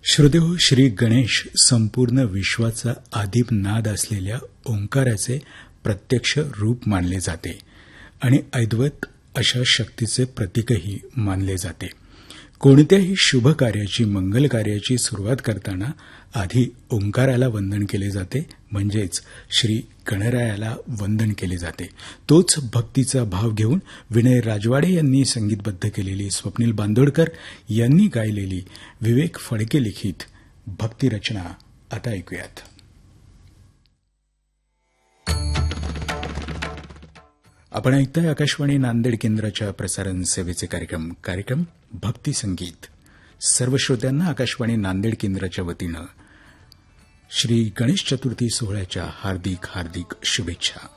श्रोतेहो, श्री गणेश संपूर्ण विश्वाचा आदिम नाद असलेल्या ओंकाराचे प्रत्यक्ष रूप मानले जाते आणि अद्वैत अशा शक्तीचे प्रतीकही मानले जाते. कोणत्याही शुभ कार्याची, मंगल कार्याची सुरुवात करताना आधी ओंकाराला वंदन केले जाते, म्हणजेच श्री गणरायाला वंदन केले जाते. तोच भक्तीचा भाव घेऊन विनय राजवाडे यांनी संगीतबद्ध केलेली, स्वप्नील बांदोडकर यांनी गायलेली, विवेक फडके लिखित भक्तिरचना आता ऐकूयात. आपण ऐकताय आकाशवाणी नांदेड केंद्राच्या प्रसारण सेवेचे कार्यक्रम भक्ती संगीत. सर्व श्रोत्यांना आकाशवाणी नांदेड केंद्राच्या वतीनं श्री गणेश चतुर्थी सोहळ्याच्या हार्दिक शुभेच्छा.